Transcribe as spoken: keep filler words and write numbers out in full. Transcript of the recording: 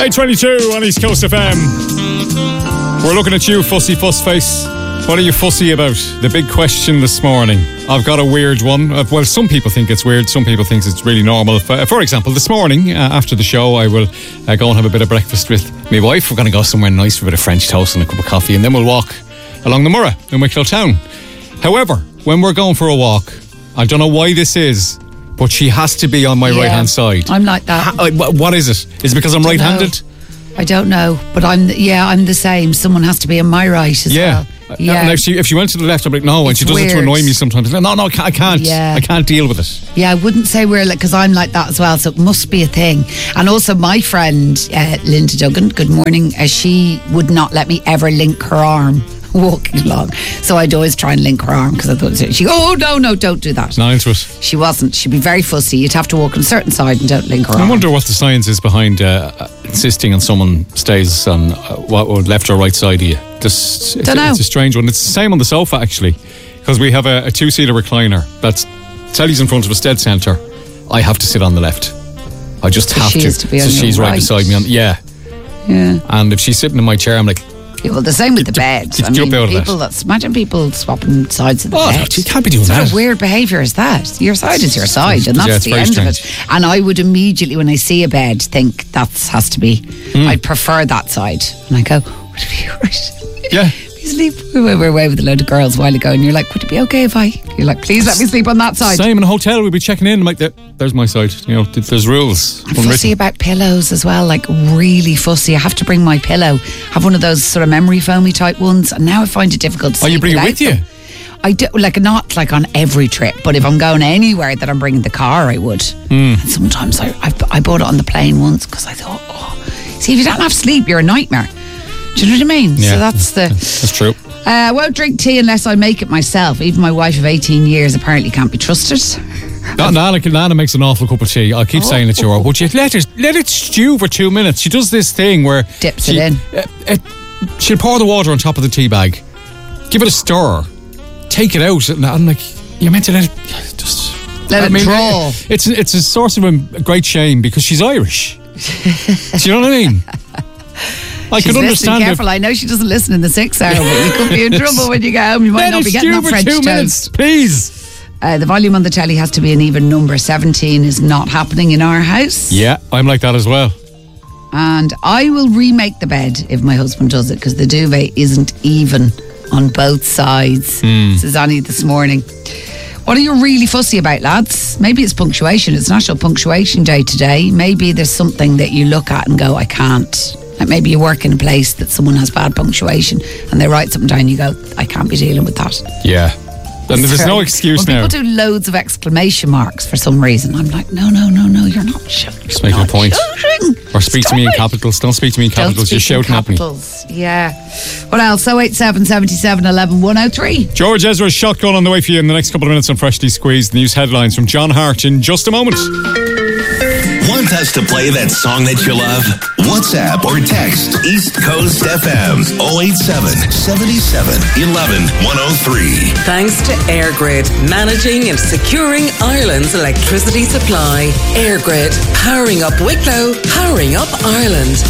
eight twenty-two on East Coast F M. We're looking at you, Fussy Fussface. What are you fussy about? The big question this morning. I've got a weird one. Well, some people think it's weird. Some people think it's really normal. For example, this morning, uh, after the show, I will uh, go and have a bit of breakfast with my wife. We're going to go somewhere nice for a bit of French toast and a cup of coffee, and then we'll walk along the Murrah in Wicklow Town. However, when we're going for a walk, I don't know why this is, but she has to be on my Yeah, right-hand side. I'm like that. Ha- what is it? Is it because I'm Don't know. right-handed? I don't know, but I'm yeah, I'm the same. Someone has to be on my right as Yeah. well. Yeah. And if she, if she went to the left, I'm like, no, and It's she does it to weird. annoy me sometimes. No, no, I can't. I can't, Yeah. I can't deal with it. Yeah, I wouldn't say we're like, because I'm like that as well, so it must be a thing. And also my friend, uh, Linda Duggan, good morning, uh, she would not let me ever link her arm walking along. So I'd always try and link her arm because I thought, she'd go, oh, no, no, don't do that. Not into it. She wasn't. She'd be very fussy. You'd have to walk on a certain side and don't link her I arm. wonder what the science is behind uh, insisting on someone stays on uh, what or left or right side of you. Just, it's, Dunno. it's a strange one. It's the same on the sofa, actually, because we have a, a two-seater recliner that's telly's in front of us, dead centre. I have to sit on the left. I just So have she to. has to be so on your she's right right. beside me. On, yeah. Yeah. And if she's sitting in my chair, I'm like, Yeah, well, the same with the bed. just I mean, jump out of people that's imagine people swapping sides of the Oh, bed. you can't be doing What sort that. of weird behaviour is that? Your side is your side, and Yeah, that's it's the very end of strange. it. And I would immediately, when I see a bed, think that has to be. Hmm. I prefer that side, and I go, would it be alright? yeah. We sleep. We were away with a load of girls a while ago, and you're like, would it be okay if I? You're like, please let me sleep on that side. Same in a hotel, we'd be checking in. I'm like, there, there's my side. You know, th- there's rules. I'm unwritten. fussy about pillows as well, like really fussy. I have to bring my pillow. I have one of those sort of memory foamy type ones, and now I find it difficult to Oh, you sleep bring it without with you? them. I do, like not like on every trip, but if I'm going anywhere that I'm bringing the car, I would. Hmm. And sometimes I I, I bought it on the plane once because I thought, oh, see, if you don't have sleep, you're a nightmare. Do you know what I mean? Yeah, so that's the. That's true. Uh, I won't drink tea unless I make it myself. Even my wife of eighteen years apparently can't be trusted. Nana, Nana makes an awful cup of tea. I'll keep Oh. saying it to her. But you let it let it stew for two minutes. She does this thing where Dips she, it in. Uh, uh, she'll pour the water on top of the tea bag, give it a stir, take it out, and I'm like, you're meant to let it just Let it draw. It's it's a source of a great shame because she's Irish. Do you know what I mean? I She's can listening understand careful. it. I know she doesn't listen in the six hour, but you could be in trouble when you get home. You might Let not it be getting stew that for French two toast. minutes, please. Uh, the volume on the telly has to be an even number. seventeen is not happening in our house. Yeah, I'm like that as well. And I will remake the bed if my husband does it because the duvet isn't even on both sides. Hmm. This is Annie this morning. What are you really fussy about, lads? Maybe it's punctuation. It's National Punctuation Day today. Maybe there's something that you look at and go, I can't. Like maybe you work in a place that someone has bad punctuation and they write something down and you go, I can't be dealing with that. Yeah. And there's no excuse when now. People do loads of exclamation marks for some reason. I'm like, no, no, no, no, you're not shouting. Just making a point. Or speak to me in capitals. Don't speak to me in Don't capitals. You're speak in shouting at me. capitals. Yeah. What else? oh eight seven, seven seven, one one, one oh three. George Ezra's shotgun on the way for you in the next couple of minutes on Freshly Squeezed. News headlines from John Hart in just a moment. Want us to play that song that you love? WhatsApp or text East Coast F M oh eight seven, seven seven, one one, one oh three. Thanks to Airgrid, managing and securing Ireland's electricity supply. Airgrid, powering up Wicklow, powering up Ireland.